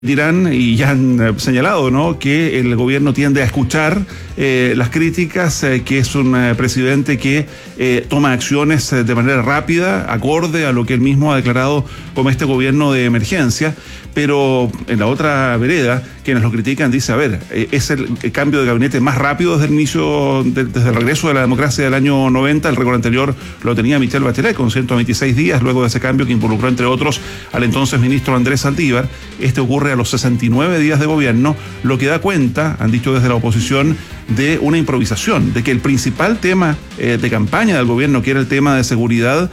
Dirán y ya han señalado, ¿no?, que el gobierno tiende a escuchar las críticas, que es un presidente que toma acciones de manera rápida, acorde a lo que él mismo ha declarado como este gobierno de emergencia. Pero en la otra vereda, quienes lo critican dice, a ver, es el cambio de gabinete más rápido desde el inicio, desde el regreso de la democracia del año 90. El récord anterior lo tenía Michelle Bachelet con 126 días, luego de ese cambio que involucró, entre otros, al entonces ministro Andrés Saldívar. Este ocurre a los 69 días de gobierno, lo que da cuenta, han dicho desde la oposición, de una improvisación, de que el principal tema de campaña del gobierno, que era el tema de seguridad,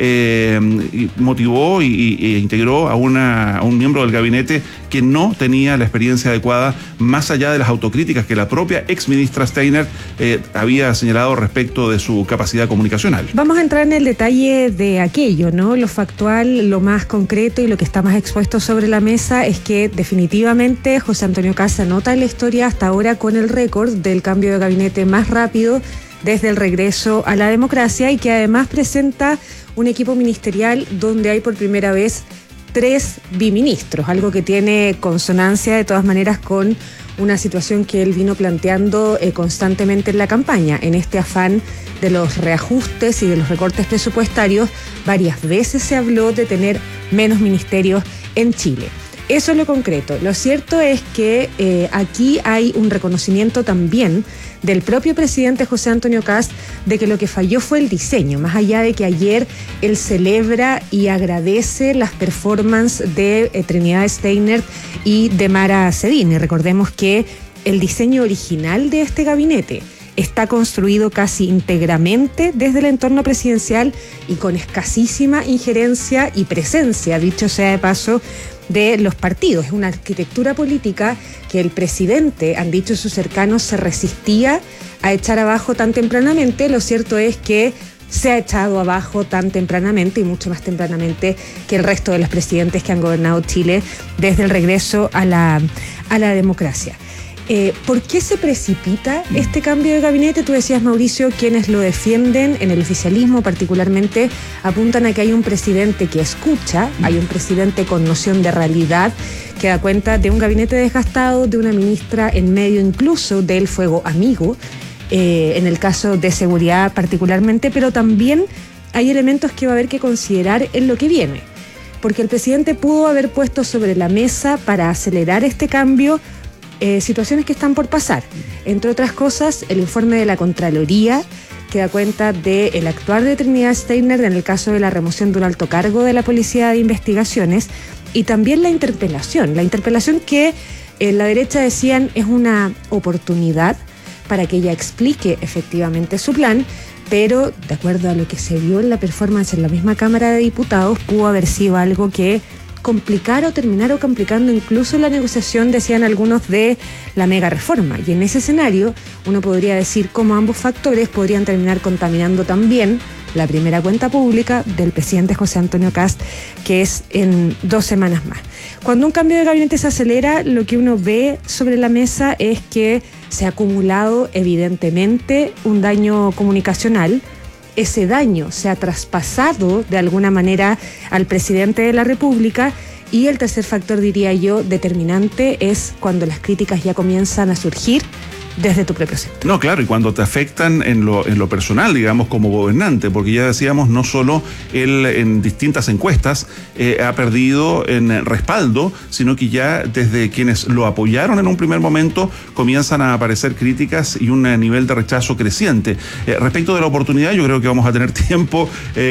motivó e integró a un miembro del gabinete que no tenía la experiencia adecuada, más allá de las autocríticas que la propia exministra Steiner había señalado respecto de su capacidad comunicacional. Vamos a entrar en el detalle de aquello, ¿no? Lo factual, lo más concreto y lo que está más expuesto sobre la mesa es que definitivamente José Antonio Kast anota en la historia hasta ahora con el récord del cambio de gabinete más rápido desde el regreso a la democracia, y que además presenta un equipo ministerial donde hay por primera vez 3 biministros, algo que tiene consonancia de todas maneras con una situación que él vino planteando constantemente en la campaña. En este afán de los reajustes y de los recortes presupuestarios, varias veces se habló de tener menos ministerios en Chile. Eso es lo concreto. Lo cierto es que aquí hay un reconocimiento también del propio presidente José Antonio Kast de que lo que falló fue el diseño, más allá de que ayer él celebra y agradece las performances de Trinidad Steiner y de Mara Cedini. Recordemos que el diseño original de este gabinete está construido casi íntegramente desde el entorno presidencial y con escasísima injerencia y presencia, dicho sea de paso, de los partidos. Es una arquitectura política que el presidente, han dicho sus cercanos, se resistía a echar abajo tan tempranamente. Lo cierto es que se ha echado abajo tan tempranamente y mucho más tempranamente que el resto de los presidentes que han gobernado Chile desde el regreso a la democracia. ¿Por qué se precipita este cambio de gabinete? Tú decías, Mauricio, quienes lo defienden en el oficialismo particularmente apuntan a que hay un presidente que escucha, hay un presidente con noción de realidad, que da cuenta de un gabinete desgastado, de una ministra en medio incluso del fuego amigo, en el caso de seguridad particularmente, pero también hay elementos que va a haber que considerar en lo que viene, porque el presidente pudo haber puesto sobre la mesa para acelerar este cambio situaciones que están por pasar. Entre otras cosas, el informe de la Contraloría, que da cuenta del actuar de Trinidad Steiner en el caso de la remoción de un alto cargo de la Policía de Investigaciones, y también la interpelación que la derecha decían es una oportunidad para que ella explique efectivamente su plan, pero de acuerdo a lo que se vio en la performance en la misma Cámara de Diputados, pudo haber sido algo que complicar o terminar complicando incluso la negociación, decían algunos, de la mega reforma. Y en ese escenario uno podría decir cómo ambos factores podrían terminar contaminando también la primera cuenta pública del presidente José Antonio Kast, que es en 2 semanas más. Cuando un cambio de gabinete se acelera, lo que uno ve sobre la mesa es que se ha acumulado evidentemente un daño comunicacional. Ese daño se ha traspasado de alguna manera al presidente de la República, y el tercer factor, diría yo, determinante, es cuando las críticas ya comienzan a surgir desde tu propio sector. No, claro, y cuando te afectan en lo personal, digamos, como gobernante, porque ya decíamos, no solo él en distintas encuestas ha perdido en respaldo, sino que ya desde quienes lo apoyaron en un primer momento comienzan a aparecer críticas y un nivel de rechazo creciente. Respecto de la oportunidad, yo creo que vamos a tener tiempo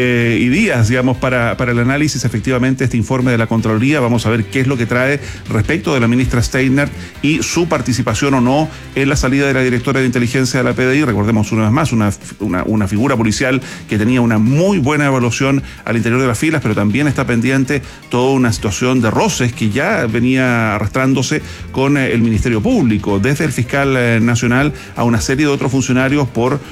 y días, digamos, para el análisis. Efectivamente, este informe de la Contraloría, vamos a ver qué es lo que trae respecto de la ministra Steiner y su participación o no en la salida de la directora de inteligencia de la PDI. Recordemos una vez más, una figura policial que tenía una muy buena evaluación al interior de las filas, pero también está pendiente toda una situación de roces que ya venía arrastrándose con el Ministerio Público, desde el fiscal nacional a una serie de otros funcionarios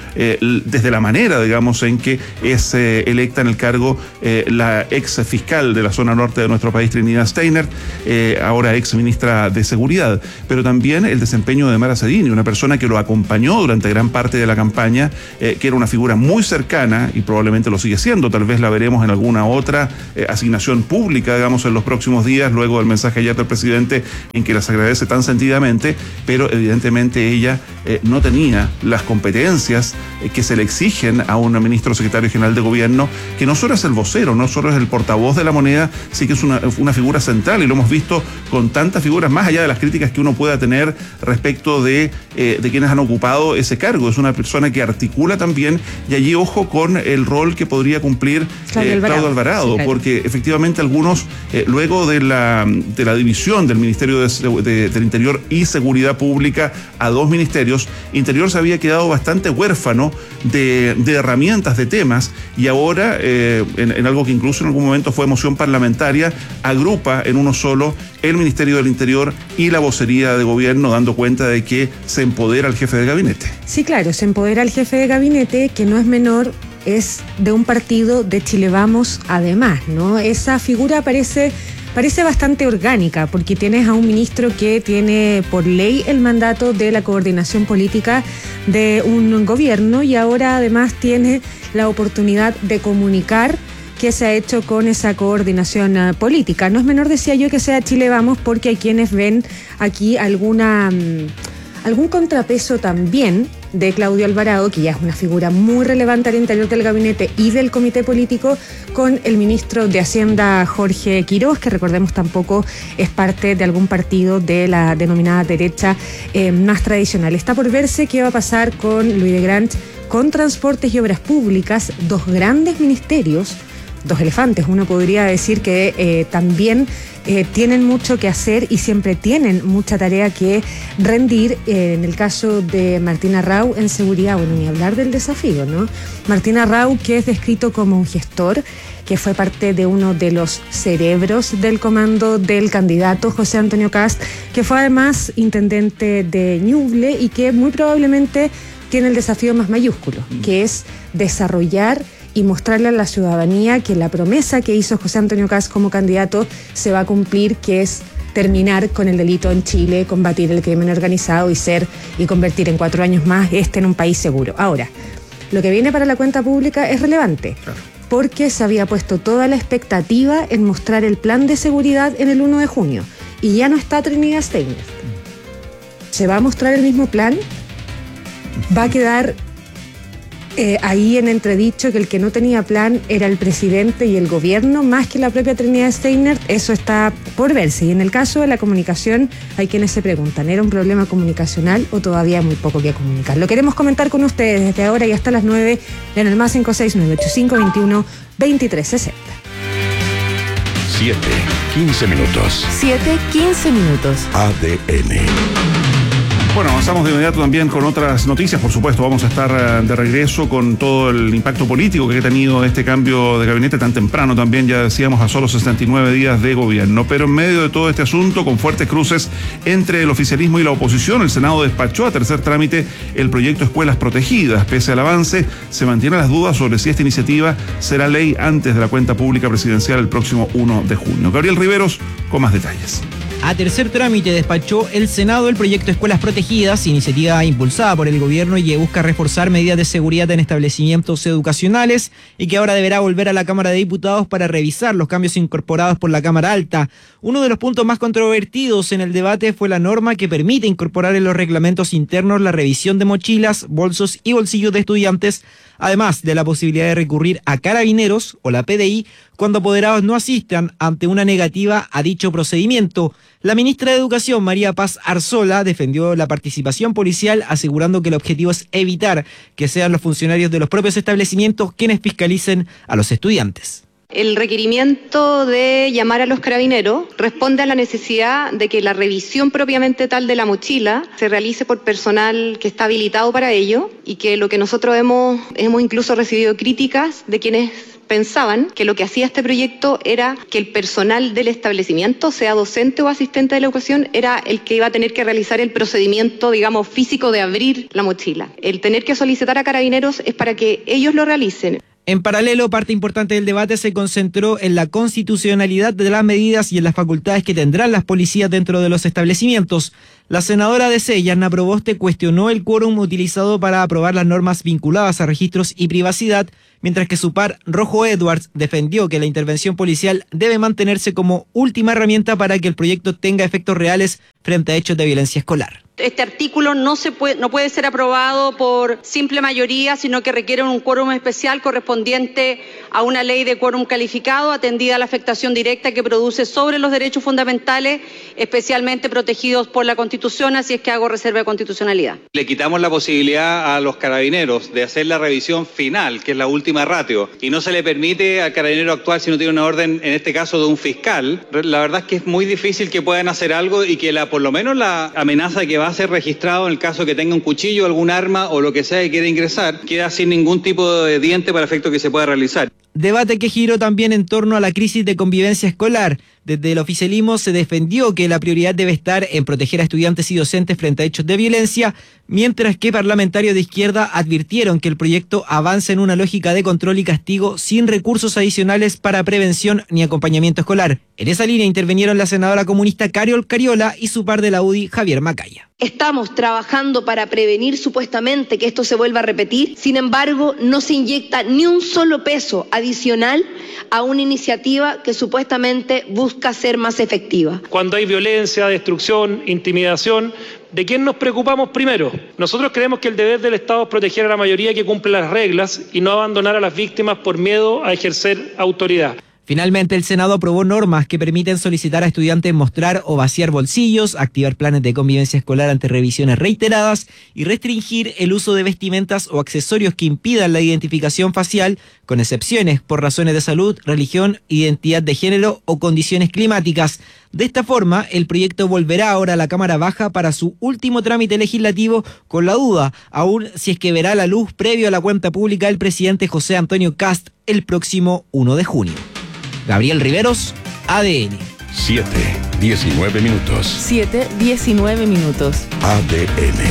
desde la manera, digamos, en que es electa en el cargo la ex fiscal de la zona norte de nuestro país, Trinidad Steiner, ahora ex ministra de Seguridad, pero también el desempeño de Mara Cedini, una persona persona que lo acompañó durante gran parte de la campaña, que era una figura muy cercana y probablemente lo sigue siendo. Tal vez la veremos en alguna otra asignación pública, digamos, en los próximos días, luego del mensaje ayer del presidente en que las agradece tan sentidamente, pero evidentemente ella no tenía las competencias que se le exigen a un ministro secretario general de gobierno, que no solo es el vocero, no solo es el portavoz de la moneda, sí que es una figura central, y lo hemos visto con tantas figuras, más allá de las críticas que uno pueda tener respecto de quienes han ocupado ese cargo. Es una persona que articula también, y allí ojo con el rol que podría cumplir Claudio Alvarado, sí, claro. Porque efectivamente algunos, luego de la división del Ministerio del Interior y Seguridad Pública a dos ministerios, Interior se había quedado bastante huérfano de herramientas, de temas, y ahora en algo que incluso en algún momento fue moción parlamentaria, agrupa en uno solo el Ministerio del Interior y la vocería de gobierno, dando cuenta de que se empodera al jefe de gabinete. Sí, claro, se empodera al jefe de gabinete, que no es menor, es de un partido de Chile Vamos, además, ¿no? Esa figura parece bastante orgánica, porque tienes a un ministro que tiene por ley el mandato de la coordinación política de un gobierno, y ahora además tiene la oportunidad de comunicar qué se ha hecho con esa coordinación política. No es menor, decía yo, que sea Chile Vamos, porque hay quienes ven aquí algún contrapeso también de Claudio Alvarado, que ya es una figura muy relevante al interior del gabinete y del comité político, con el ministro de Hacienda, Jorge Quiroz, que recordemos tampoco es parte de algún partido de la denominada derecha más tradicional. Está por verse qué va a pasar con Louis de Grant, con Transportes y Obras Públicas, dos grandes ministerios, dos elefantes. Uno podría decir que también tienen mucho que hacer y siempre tienen mucha tarea que rendir. En el caso de Martín Arrau en seguridad, bueno, ni hablar del desafío, ¿no? Martín Arrau, que es descrito como un gestor, que fue parte de uno de los cerebros del comando del candidato José Antonio Kast, que fue además intendente de Ñuble y que muy probablemente tiene el desafío más mayúsculo, que es desarrollar y mostrarle a la ciudadanía que la promesa que hizo José Antonio Kast como candidato se va a cumplir, que es terminar con el delito en Chile, combatir el crimen organizado y convertir en 4 años más en un país seguro. Ahora, lo que viene para la cuenta pública es relevante, claro, porque se había puesto toda la expectativa en mostrar el plan de seguridad en el 1 de junio, y ya no está Trinidad Steiner. ¿Se va a mostrar el mismo plan? Va a quedar ahí en entredicho que el que no tenía plan era el presidente y el gobierno, más que la propia Trinidad Steiner. Eso está por verse. Y en el caso de la comunicación, hay quienes se preguntan, ¿era un problema comunicacional o todavía muy poco que comunicar? Lo queremos comentar con ustedes desde ahora y hasta las 9 en el más 5698521 2360. 7:15 minutos. 7:15 minutos. ADN. Bueno, avanzamos de inmediato también con otras noticias. Por supuesto, vamos a estar de regreso con todo el impacto político que ha tenido este cambio de gabinete tan temprano, también ya decíamos, a solo 69 días de gobierno. Pero en medio de todo este asunto, con fuertes cruces entre el oficialismo y la oposición, el Senado despachó a tercer trámite el proyecto Escuelas Protegidas. Pese al avance, se mantienen las dudas sobre si esta iniciativa será ley antes de la cuenta pública presidencial el próximo 1 de junio. Gabriel Riveros con más detalles. A tercer trámite despachó el Senado el proyecto Escuelas Protegidas, iniciativa impulsada por el gobierno y que busca reforzar medidas de seguridad en establecimientos educacionales, y que ahora deberá volver a la Cámara de Diputados para revisar los cambios incorporados por la Cámara Alta. Uno de los puntos más controvertidos en el debate fue la norma que permite incorporar en los reglamentos internos la revisión de mochilas, bolsos y bolsillos de estudiantes, además de la posibilidad de recurrir a Carabineros o la PDI cuando apoderados no asistan ante una negativa a dicho procedimiento. La ministra de Educación, María Paz Arzola, defendió la participación policial, asegurando que el objetivo es evitar que sean los funcionarios de los propios establecimientos quienes fiscalicen a los estudiantes. El requerimiento de llamar a los carabineros responde a la necesidad de que la revisión propiamente tal de la mochila se realice por personal que está habilitado para ello, y que lo que nosotros hemos incluso recibido críticas de quienes pensaban que lo que hacía este proyecto era que el personal del establecimiento, sea docente o asistente de la educación, era el que iba a tener que realizar el procedimiento, digamos, físico de abrir la mochila. El tener que solicitar a Carabineros es para que ellos lo realicen. En paralelo, parte importante del debate se concentró en la constitucionalidad de las medidas y en las facultades que tendrán las policías dentro de los establecimientos. La senadora de C, Yarna Proboste, cuestionó el quórum utilizado para aprobar las normas vinculadas a registros y privacidad, mientras que su par, Rojo Edwards, defendió que la intervención policial debe mantenerse como última herramienta para que el proyecto tenga efectos reales frente a hechos de violencia escolar. Este artículo no puede ser aprobado por simple mayoría, sino que requiere un quórum especial correspondiente a una ley de quórum calificado, atendida a la afectación directa que produce sobre los derechos fundamentales, especialmente protegidos por la Constitución, así es que hago reserva de constitucionalidad. Le quitamos la posibilidad a los carabineros de hacer la revisión final, que es la última ratio, y no se le permite al carabinero actuar si no tiene una orden, en este caso de un fiscal. La verdad es que es muy difícil que puedan hacer algo y que por lo menos la amenaza que va a ser registrado en el caso que tenga un cuchillo, algún arma o lo que sea que quiera ingresar, queda sin ningún tipo de diente para efecto que se pueda realizar. Debate que giró también en torno a la crisis de convivencia escolar. Desde el oficialismo se defendió que la prioridad debe estar en proteger a estudiantes y docentes frente a hechos de violencia, mientras que parlamentarios de izquierda advirtieron que el proyecto avanza en una lógica de control y castigo sin recursos adicionales para prevención ni acompañamiento escolar. En esa línea intervinieron la senadora comunista Carol Cariola y su par de la UDI, Javier Macaya. Estamos trabajando para prevenir supuestamente que esto se vuelva a repetir, sin embargo, no se inyecta ni un solo peso adicional a una iniciativa que supuestamente busca ser más efectiva. Cuando hay violencia, destrucción, intimidación, ¿de quién nos preocupamos primero? Nosotros creemos que el deber del Estado es proteger a la mayoría que cumple las reglas y no abandonar a las víctimas por miedo a ejercer autoridad. Finalmente, el Senado aprobó normas que permiten solicitar a estudiantes mostrar o vaciar bolsillos, activar planes de convivencia escolar ante revisiones reiteradas y restringir el uso de vestimentas o accesorios que impidan la identificación facial, con excepciones por razones de salud, religión, identidad de género o condiciones climáticas. De esta forma, el proyecto volverá ahora a la Cámara Baja para su último trámite legislativo, con la duda aún si es que verá la luz previo a la cuenta pública del presidente José Antonio Kast el próximo 1 de junio. Gabriel Riveros, ADN. 7:19 minutos. 7:19 minutos. ADN.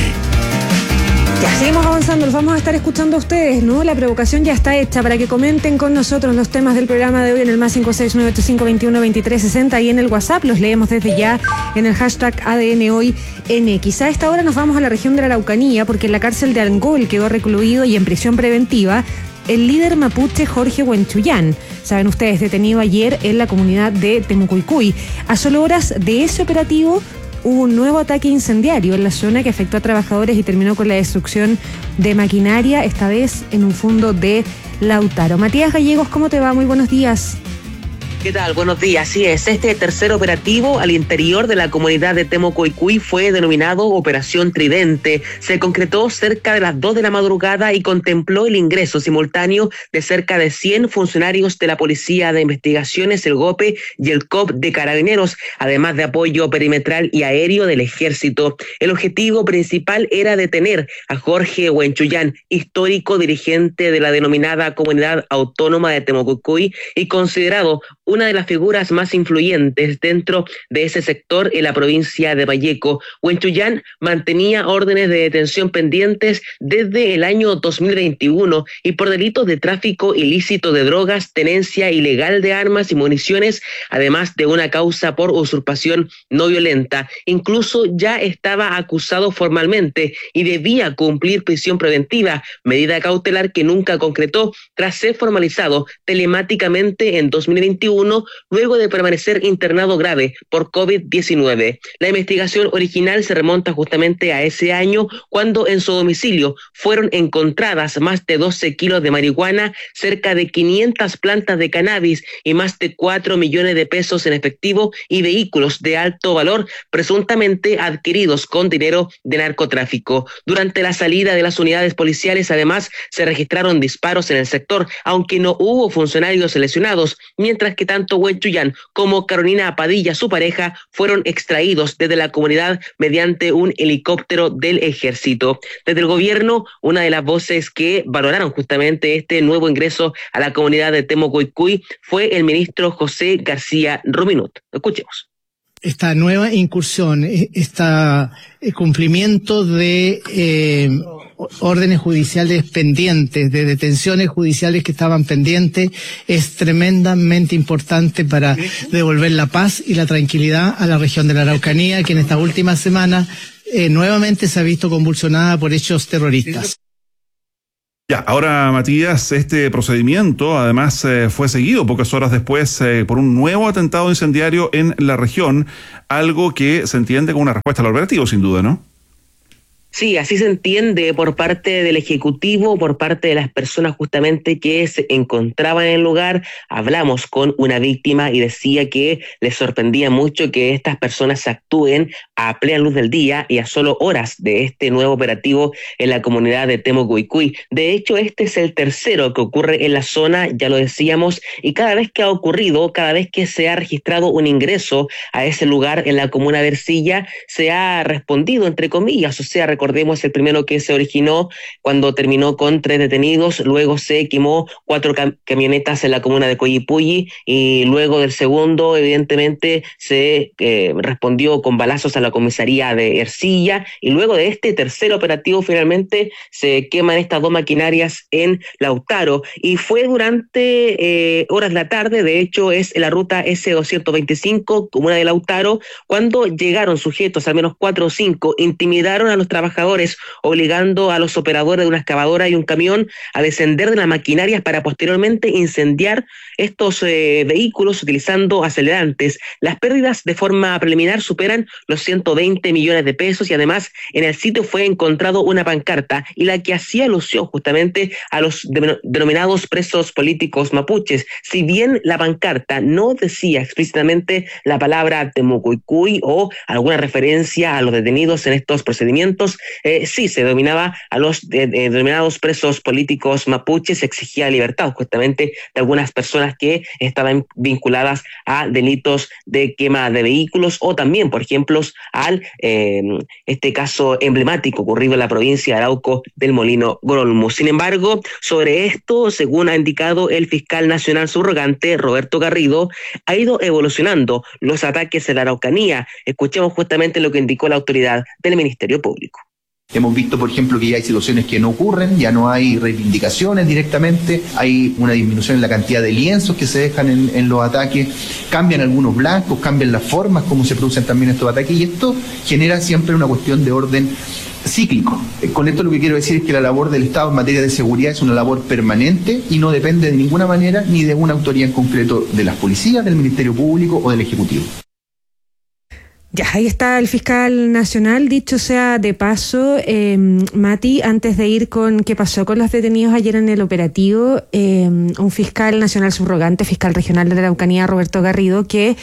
Ya seguimos avanzando, los vamos a estar escuchando a ustedes, ¿no? La provocación ya está hecha para que comenten con nosotros los temas del programa de hoy en el más 56985212360 y en el WhatsApp. Los leemos desde ya en el hashtag ADN Hoy N. Quizá a esta hora nos vamos a la región de la Araucanía, porque en la cárcel de Angol quedó recluido y en prisión preventiva el líder mapuche Jorge Huenchuyán. Saben ustedes, detenido ayer en la comunidad de Temucuicui. A solo horas de ese operativo hubo un nuevo ataque incendiario en la zona que afectó a trabajadores y terminó con la destrucción de maquinaria, esta vez en un fundo de Lautaro. Matías Gallegos, ¿cómo te va? Muy buenos días. ¿Qué tal? Buenos días. Así es, este tercer operativo al interior de la comunidad de Temucuicui fue denominado Operación Tridente. Se concretó cerca de las 2 de la madrugada y contempló el ingreso simultáneo de cerca de 100 funcionarios de la Policía de Investigaciones, el GOPE y el COP de Carabineros, además de apoyo perimetral y aéreo del Ejército. El objetivo principal era detener a Jorge Huenchuyán, histórico dirigente de la denominada Comunidad Autónoma de Temucuicui y considerado una de las figuras más influyentes dentro de ese sector en la provincia de Valleco. Huenchuyán mantenía órdenes de detención pendientes desde el año 2021 y por delitos de tráfico ilícito de drogas, tenencia ilegal de armas y municiones, además de una causa por usurpación no violenta. Incluso ya estaba acusado formalmente y debía cumplir prisión preventiva, medida cautelar que nunca concretó tras ser formalizado telemáticamente en 2021, luego de permanecer internado grave por COVID-19. La investigación original se remonta justamente a ese año, cuando en su domicilio fueron encontradas más de 12 kilos de marihuana, cerca de 500 plantas de cannabis y más de 4 millones de pesos en efectivo y vehículos de alto valor, presuntamente adquiridos con dinero de narcotráfico. Durante la salida de las unidades policiales, además, se registraron disparos en el sector, aunque no hubo funcionarios lesionados, mientras que tanto Huenchuyán como Carolina Padilla, su pareja, fueron extraídos desde la comunidad mediante un helicóptero del Ejército. Desde el gobierno, una de las voces que valoraron justamente este nuevo ingreso a la comunidad de Temucuicui fue el ministro José García Ruminot. Escuchemos. esta nueva incursión, cumplimiento de órdenes judiciales pendientes, de detenciones judiciales que estaban pendientes, es tremendamente importante para devolver la paz y la tranquilidad a la región de la Araucanía, que en esta última semana nuevamente se ha visto convulsionada por hechos terroristas. Ya, ahora Matías, este procedimiento además fue seguido pocas horas después por un nuevo atentado incendiario en la región, algo que se entiende como una respuesta al operativo, sin duda, ¿no? Sí, así se entiende por parte del Ejecutivo, por parte de las personas justamente que se encontraban en el lugar. Hablamos con una víctima y decía que les sorprendía mucho que estas personas actúen a plena luz del día y a solo horas de este nuevo operativo en la comunidad de Temuco-Icuy. De hecho, este es el tercero que ocurre en la zona, ya lo decíamos, y cada vez que ha ocurrido, cada vez que se ha registrado un ingreso a ese lugar en la comuna de Ercilla, se ha respondido, entre comillas, o sea, recordemos el primero que se originó cuando terminó con 3 detenidos, luego se quemó 4 camionetas en la comuna de Coyipulli y luego del segundo evidentemente se respondió con balazos a la comisaría de Ercilla y luego de este tercer operativo finalmente se queman estas 2 maquinarias en Lautaro y fue durante horas de la tarde, de hecho es en la ruta S225, comuna de Lautaro, cuando llegaron sujetos, al menos 4 o 5, intimidaron a los trabajadores obligando a los operadores de una excavadora y un camión a descender de las maquinarias para posteriormente incendiar estos vehículos utilizando acelerantes. Las pérdidas de forma preliminar superan los 120 millones de pesos y además en el sitio fue encontrado una pancarta y la que hacía alusión justamente a los denominados presos políticos mapuches. Si bien la pancarta no decía explícitamente la palabra Temuco-Icuy o alguna referencia a los detenidos en estos procedimientos, sí se denominaba a los denominados presos políticos mapuches, se exigía libertad justamente de algunas personas que estaban vinculadas a delitos de quema de vehículos o también, por ejemplo, al este caso emblemático ocurrido en la provincia de Arauco del Molino Grolmu. Sin embargo, sobre esto, según ha indicado el fiscal nacional subrogante Roberto Garrido, ha ido evolucionando los ataques en la Araucanía. Escuchemos justamente lo que indicó la autoridad del Ministerio Público. Hemos visto, por ejemplo, que ya hay situaciones que no ocurren, ya no hay reivindicaciones directamente, hay una disminución en la cantidad de lienzos que se dejan en los ataques, cambian algunos blancos, cambian las formas como se producen también estos ataques y esto genera siempre una cuestión de orden cíclico. Con esto lo que quiero decir es que la labor del Estado en materia de seguridad es una labor permanente y no depende de ninguna manera ni de una autoridad en concreto de las policías, del Ministerio Público o del Ejecutivo. Ya, ahí está el fiscal nacional. Dicho sea de paso, Mati, antes de ir con qué pasó con los detenidos ayer en el operativo, un fiscal nacional subrogante, fiscal regional de la Araucanía, Roberto Garrido, que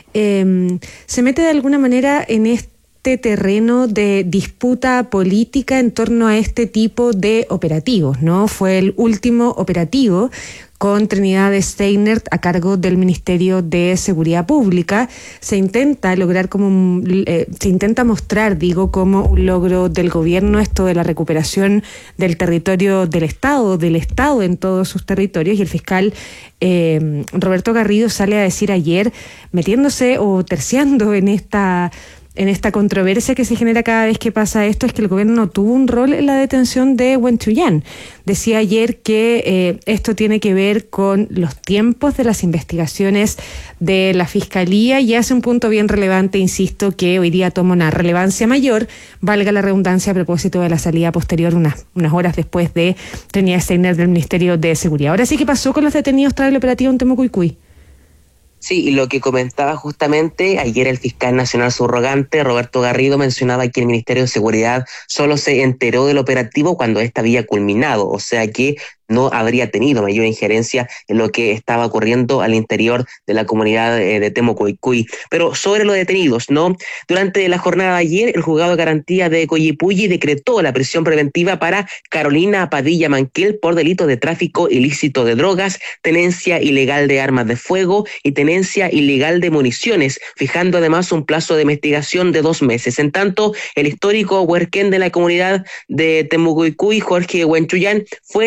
se mete de alguna manera en este terreno de disputa política en torno a este tipo de operativos, ¿no? Fue el último operativo con Trinidad Steinert a cargo del Ministerio de Seguridad Pública. Se intenta lograr se intenta mostrar, como un logro del gobierno esto de la recuperación del territorio del Estado en todos sus territorios, y el fiscal Roberto Garrido sale a decir ayer, metiéndose o terciando en esta controversia que se genera cada vez que pasa esto, es que el gobierno no tuvo un rol en la detención de Wen Chuyán. Decía ayer que esto tiene que ver con los tiempos de las investigaciones de la Fiscalía y hace un punto bien relevante, insisto, que hoy día toma una relevancia mayor, valga la redundancia, a propósito de la salida posterior unas horas después de Trinidad Steiner del Ministerio de Seguridad. Ahora sí, ¿qué pasó con los detenidos tras el operativo en Temuco-Icuy? Sí, y lo que comentaba justamente ayer el fiscal nacional subrogante Roberto Garrido mencionaba que el Ministerio de Seguridad solo se enteró del operativo cuando ésta había culminado, o sea que no habría tenido mayor injerencia en lo que estaba ocurriendo al interior de la comunidad de Temuco-Icuy. Pero sobre los detenidos, ¿no? Durante la jornada de ayer, el juzgado de garantía de Coyipulli decretó la prisión preventiva para Carolina Padilla Manquel por delito de tráfico ilícito de drogas, tenencia ilegal de armas de fuego y tenencia ilegal de municiones, fijando además un plazo de investigación de 2 meses. En tanto, el histórico huerquén de la comunidad de Temuco-Icuy, Jorge Wen Chuyán, fue trasladado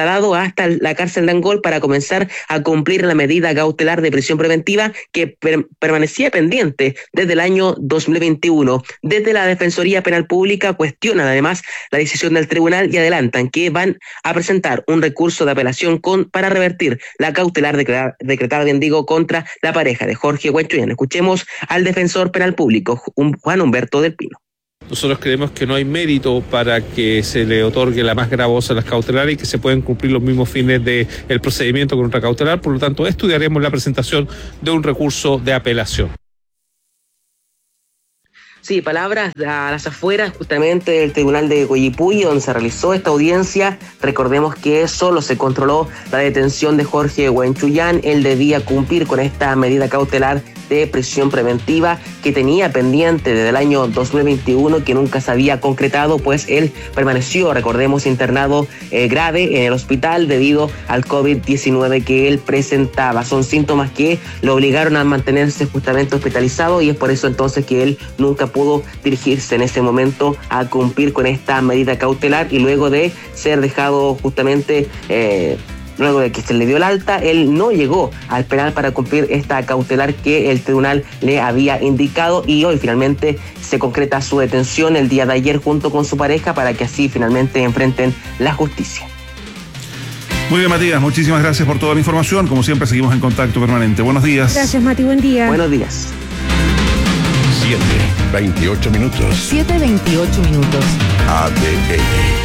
trasladado hasta la cárcel de Angol para comenzar a cumplir la medida cautelar de prisión preventiva que permanecía pendiente desde el año 2021. Desde la Defensoría Penal Pública cuestionan además la decisión del tribunal y adelantan que van a presentar un recurso de apelación para revertir la cautelar decretada contra la pareja de Jorge Huenchullán. Escuchemos al defensor penal público, Juan Humberto del Pino. Nosotros creemos que no hay mérito para que se le otorgue la más gravosa de las cautelares y que se pueden cumplir los mismos fines del procedimiento con otra cautelar. Por lo tanto, estudiaremos la presentación de un recurso de apelación. Sí, palabras a las afueras justamente del Tribunal de Coyhaique, donde se realizó esta audiencia. Recordemos que solo se controló la detención de Jorge Huenchullán. Él debía cumplir con esta medida cautelar de prisión preventiva que tenía pendiente desde el año 2021, que nunca se había concretado, pues él permaneció, recordemos, internado grave en el hospital debido al COVID-19 que él presentaba. Son síntomas que lo obligaron a mantenerse justamente hospitalizado y es por eso entonces que él nunca pudo dirigirse en ese momento a cumplir con esta medida cautelar y luego de ser dejado justamente luego de que se le dio el alta, él no llegó al penal para cumplir esta cautelar que el tribunal le había indicado y hoy finalmente se concreta su detención el día de ayer junto con su pareja para que así finalmente enfrenten la justicia. Muy bien, Matías, muchísimas gracias por toda la información. Como siempre, seguimos en contacto permanente. Buenos días. Gracias, Mati, buen día. Buenos días. 7:28 minutos. 7:28 minutos. ADN.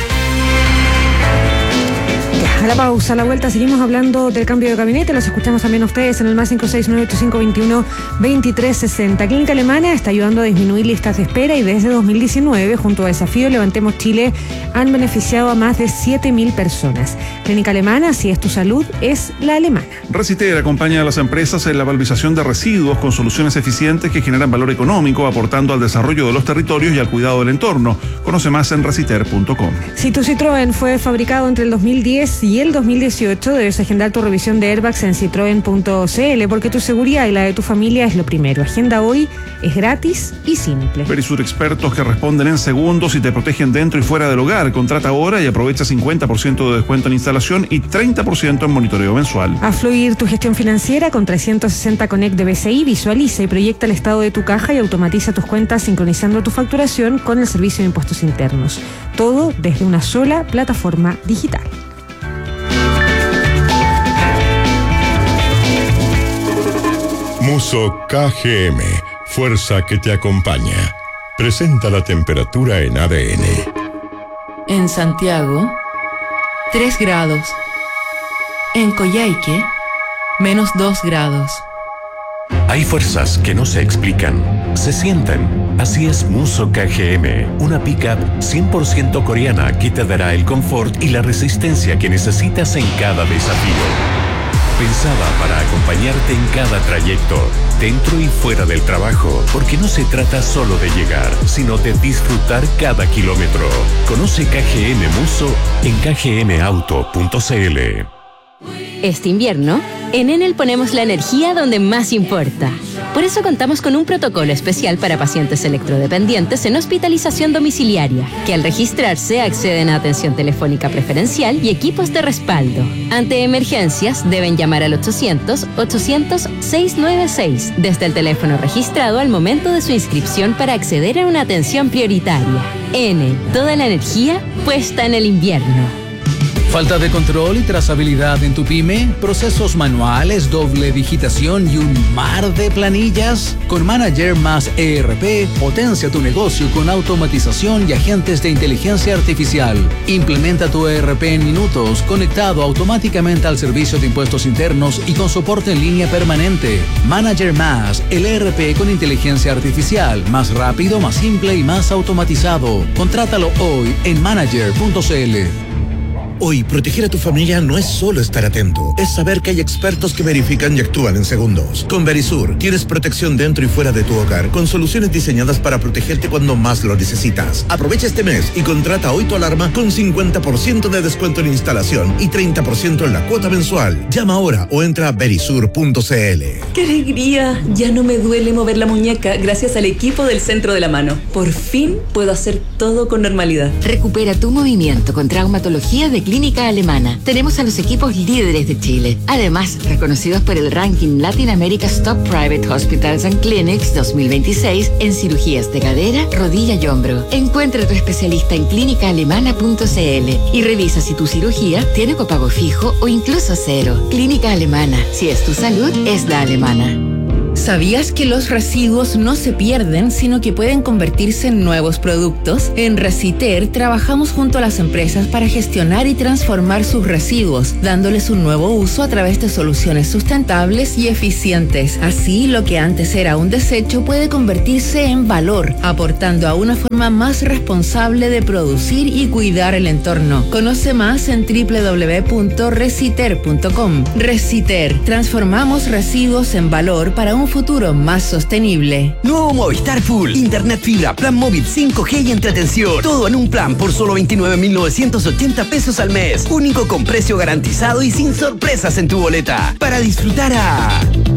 A la pausa, a la vuelta seguimos hablando del cambio de gabinete, los escuchamos también a ustedes en el más 569-8521-2360. Clínica Alemana está ayudando a disminuir listas de espera y desde 2019, junto a Desafío Levantemos Chile, han beneficiado a más de 7.000 personas. Clínica Alemana, si es tu salud, es la alemana. Reciter acompaña a las empresas en la valorización de residuos con soluciones eficientes que generan valor económico, aportando al desarrollo de los territorios y al cuidado del entorno. Conoce más en reciter.com. Si tu Citroën fue fabricado entre el 2010 y el 2018, debes agendar tu revisión de airbags en citroen.cl porque tu seguridad y la de tu familia es lo primero. Agenda hoy, es gratis y simple. Verisur, expertos que responden en segundos y te protegen dentro y fuera del hogar. Contrata ahora y aprovecha 50% de descuento en instalación y 30% en monitoreo mensual. A fluir tu gestión financiera con 360 Connect de BCI, visualiza y proyecta el estado de tu caja y automatiza tus cuentas sincronizando tu facturación con el Servicio de Impuestos Internos. Todo desde una sola plataforma digital. Muso KGM, fuerza que te acompaña. Presenta la temperatura en ADN. En Santiago, 3 grados. En Coyhaique, -2 grados. Hay fuerzas que no se explican, se sienten. Así es Muso KGM, una pickup 100% coreana que te dará el confort y la resistencia que necesitas en cada desafío. Pensada para acompañarte en cada trayecto, dentro y fuera del trabajo, porque no se trata solo de llegar, sino de disfrutar cada kilómetro. Conoce KGM Muso en kgmauto.cl. Este invierno, en Enel ponemos la energía donde más importa. Por eso contamos con un protocolo especial para pacientes electrodependientes en hospitalización domiciliaria, que al registrarse acceden a atención telefónica preferencial y equipos de respaldo. Ante emergencias, deben llamar al 800-800-696 desde el teléfono registrado al momento de su inscripción para acceder a una atención prioritaria. Enel, toda la energía puesta en el invierno. ¿Falta de control y trazabilidad en tu pyme? ¿Procesos manuales, doble digitación y un mar de planillas? Con Manager más ERP, potencia tu negocio con automatización y agentes de inteligencia artificial. Implementa tu ERP en minutos, conectado automáticamente al servicio de impuestos internos y con soporte en línea permanente. Manager más, el ERP con inteligencia artificial, más rápido, más simple y más automatizado. Contrátalo hoy en manager.cl. Hoy, proteger a tu familia no es solo estar atento, es saber que hay expertos que verifican y actúan en segundos. Con Verisur, tienes protección dentro y fuera de tu hogar, con soluciones diseñadas para protegerte cuando más lo necesitas. Aprovecha este mes y contrata hoy tu alarma con 50% de descuento en instalación y 30% en la cuota mensual. Llama ahora o entra a verisur.cl. ¡Qué alegría! Ya no me duele mover la muñeca gracias al equipo del Centro de la Mano. Por fin puedo hacer todo con normalidad. Recupera tu movimiento con traumatología de Clínica Alemana. Tenemos a los equipos líderes de Chile, además reconocidos por el ranking Latin America's Top Private Hospitals and Clinics 2026 en cirugías de cadera, rodilla y hombro. Encuentra a tu especialista en clínicaalemana.cl y revisa si tu cirugía tiene copago fijo o incluso cero. Clínica Alemana. Si es tu salud, es la alemana. ¿Sabías que los residuos no se pierden, sino que pueden convertirse en nuevos productos? En Reciter trabajamos junto a las empresas para gestionar y transformar sus residuos, dándoles un nuevo uso a través de soluciones sustentables y eficientes. Así, lo que antes era un desecho puede convertirse en valor, aportando a una forma más responsable de producir y cuidar el entorno. Conoce más en www.reciter.com. Reciter, transformamos residuos en valor para un futuro más sostenible. Nuevo Movistar Full, internet fibra, plan móvil 5G y entretención. Todo en un plan por solo 29.980 pesos al mes. Único con precio garantizado y sin sorpresas en tu boleta. Para disfrutar a